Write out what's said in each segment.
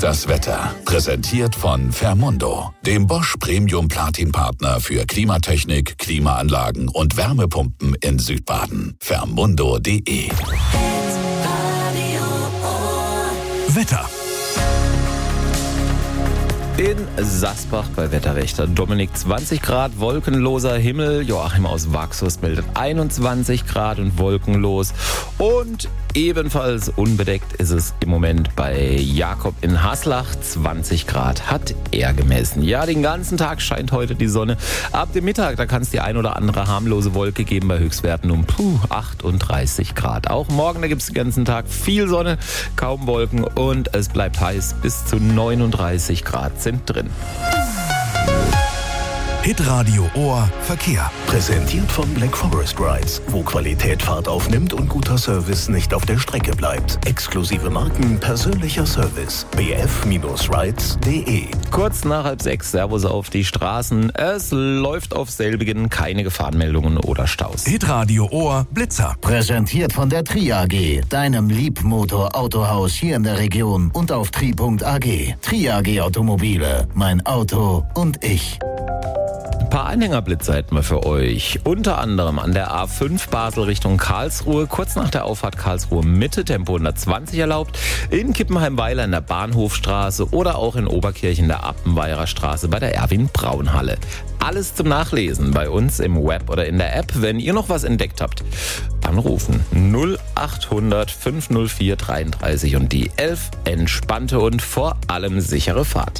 Das Wetter. Präsentiert von Fermundo, dem Bosch Premium Platin Partner für Klimatechnik, Klimaanlagen und Wärmepumpen in Südbaden. Fermundo.de. Wetter. In Sasbach bei Wetterwächter Dominik 20 Grad, wolkenloser Himmel. Joachim aus Waxus meldet 21 Grad und wolkenlos. Und ebenfalls unbedeckt ist es im Moment bei Jakob in Haslach. 20 Grad hat er gemessen. Ja, den ganzen Tag scheint heute die Sonne. Ab dem Mittag, da kann es die ein oder andere harmlose Wolke geben bei Höchstwerten um 38 Grad. Auch morgen, da gibt es den ganzen Tag viel Sonne, kaum Wolken und es bleibt heiß. Bis zu 39 Grad sind drin. Hitradio Ohr Verkehr. Präsentiert von Black Forest Rides, wo Qualität Fahrt aufnimmt und guter Service nicht auf der Strecke bleibt. Exklusive Marken, persönlicher Service. bf-rides.de. Kurz nach 5:30, Servus auf die Straßen. Es läuft auf selbigen, keine Gefahrenmeldungen oder Staus. Hitradio Ohr Blitzer. Präsentiert von der Tri AG, deinem Liebmotor-Autohaus hier in der Region und auf tri.ag. Tri AG Automobile, mein Auto und ich. Ein paar Anhängerblitzer hätten wir für euch. Unter anderem an der A5 Basel Richtung Karlsruhe, kurz nach der Auffahrt Karlsruhe Mitte, Tempo 120 erlaubt. In Kippenheim-Weiler in der Bahnhofstraße oder auch in Oberkirchen der Appenweirer Straße bei der Erwin-Braun-Halle. Alles zum Nachlesen bei uns im Web oder in der App. Wenn ihr noch was entdeckt habt, dann rufen 0800 504 33 und die 11. Entspannte und vor allem sichere Fahrt.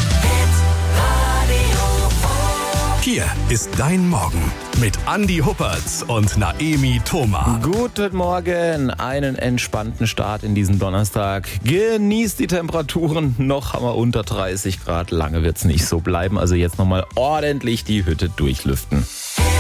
Hier ist dein Morgen mit Andi Huppertz und Naemi Thoma. Guten Morgen, einen entspannten Start in diesen Donnerstag. Genießt die Temperaturen, noch haben wir unter 30 Grad. Lange wird's nicht so bleiben, also jetzt nochmal ordentlich die Hütte durchlüften.